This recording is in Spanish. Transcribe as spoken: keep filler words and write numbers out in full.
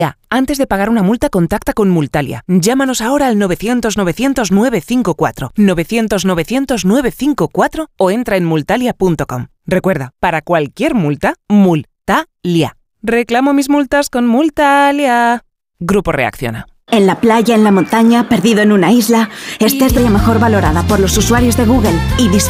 Ya, antes de pagar una multa, contacta con Multalia. Llámanos ahora al novecientos novecientos nueve cinco cuatro, novecientos novecientos nueve cinco cuatro o entra en multalia punto com. Recuerda, para cualquier multa, Multalia. Reclamo mis multas con Multalia. Grupo Reacciona. En la playa, en la montaña, perdido en una isla, esta es la mejor valorada por los usuarios de Google y disfruta